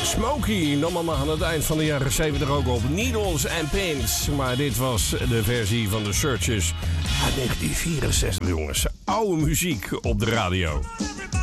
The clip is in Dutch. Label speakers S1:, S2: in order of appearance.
S1: Smokey nam allemaal aan het eind van de jaren 70 ook op. Needles and Pins. Maar dit was de versie van The Searchers uit 1964. Jongens, oude muziek op de radio.